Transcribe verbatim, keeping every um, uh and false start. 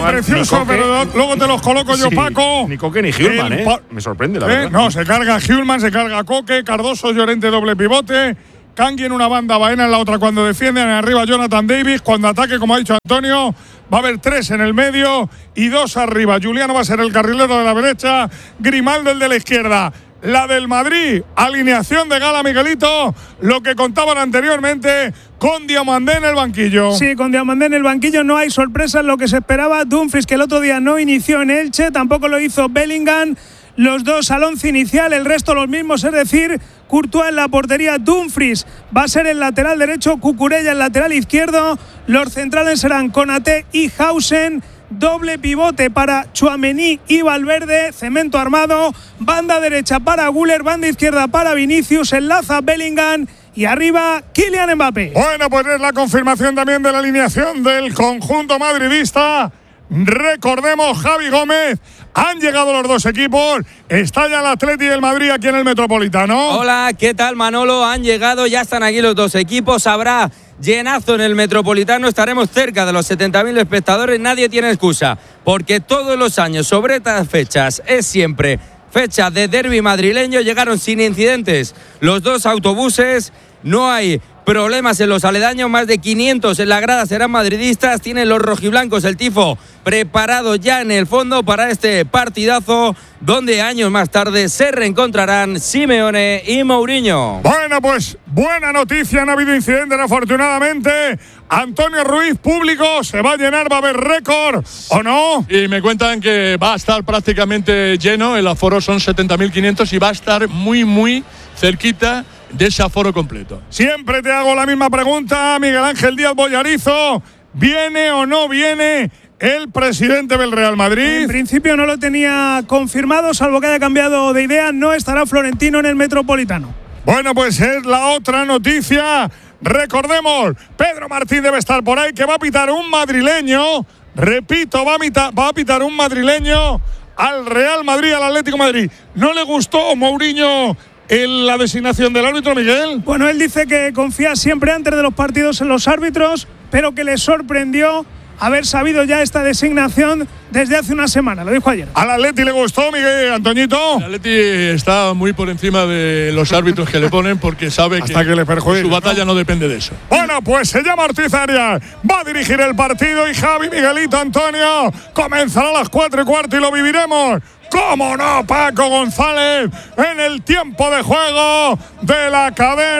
precioso, pero luego te los coloco yo, sí, Paco. Ni Coque ni Hjulman, ¿eh? Me sorprende, la ¿Eh? verdad. No, se carga Hjulman, se carga Coque, Cardoso, Llorente, doble pivote. Kangui en una banda, Baena en la otra cuando defienden, arriba Jonathan Davis, cuando ataque, como ha dicho Antonio, va a haber tres en el medio y dos arriba. Juliano va a ser el carrilero de la derecha, Grimaldo el de la izquierda. La del Madrid, alineación de gala, Miguelito, lo que contaban anteriormente con Diomandé en el banquillo. Sí, con Diomandé en el banquillo no hay sorpresas, lo que se esperaba. Dumfries, que el otro día no inició en Elche, tampoco lo hizo Bellingham. Los dos al once inicial, el resto los mismos, es decir, Courtois en la portería, Dumfries va a ser el lateral derecho, Cucurella el lateral izquierdo, los centrales serán Konaté y Hausen, doble pivote para Tchouaméni y Valverde, cemento armado, banda derecha para Güler, banda izquierda para Vinicius, enlaza Bellingham y arriba Kylian Mbappé. Bueno, pues es la confirmación también de la alineación del conjunto madridista. Recordemos, Javi Gómez, han llegado los dos equipos, está ya el Atleti y el Madrid aquí en el Metropolitano. Hola, ¿qué tal, Manolo? Han llegado, ya están aquí los dos equipos, habrá llenazo en el Metropolitano, estaremos cerca de los setenta mil espectadores, nadie tiene excusa, porque todos los años sobre estas fechas es siempre fecha de derbi madrileño, llegaron sin incidentes los dos autobuses, no hay problemas en los aledaños, más de quinientos en la grada serán madridistas, tienen los rojiblancos el tifo preparado ya en el fondo para este partidazo donde años más tarde se reencontrarán Simeone y Mourinho. Bueno, pues buena noticia, no ha habido incidentes afortunadamente. Antonio Ruiz, público, ¿se va a llenar? ¿Va a haber récord o no? Y me cuentan que va a estar prácticamente lleno, el aforo son setenta mil quinientos y va a estar muy, muy cerquita de ese aforo completo. Siempre te hago la misma pregunta, Miguel Ángel Díaz Bollarizo, ¿viene o no viene el presidente del Real Madrid? En principio no lo tenía confirmado, salvo que haya cambiado de idea, no estará Florentino en el Metropolitano. Bueno, pues es la otra noticia. Recordemos, Pedro Martín debe estar por ahí, que va a pitar un madrileño, repito, va a, mita, va a pitar un madrileño al Real Madrid, al Atlético de Madrid. ¿No le gustó Mourinho en la designación del árbitro, Miguel? Bueno, él dice que confía siempre antes de los partidos en los árbitros, pero que le sorprendió haber sabido ya esta designación desde hace una semana, lo dijo ayer. ¿Al Atleti le gustó, Miguel Antoñito? El Atleti está muy por encima de los árbitros que le ponen porque sabe Hasta que, que le perjudica, su batalla ¿no? no depende de eso. Bueno, pues se llama Ortiz Arias, va a dirigir el partido y Javi, Miguelito, Antonio, comenzará a las cuatro y cuarto y lo viviremos. ¿Cómo no, Paco González? En el tiempo de juego de la cadena.